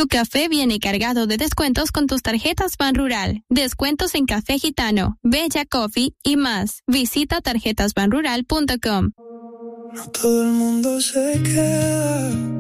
Tu café viene cargado de descuentos con tus tarjetas Banrural. Descuentos en Café Gitano, Bella Coffee y más. Visita tarjetasbanrural.com. No todo el mundo se queda